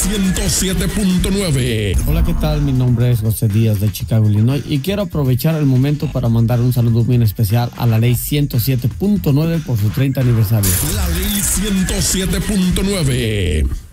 107.9. Hola, ¿qué tal? Mi nombre es José Díaz de Chicago, Illinois, y quiero aprovechar el momento para mandar un saludo bien especial a la ley 107.9 por su 30 aniversario. La ley 107.9.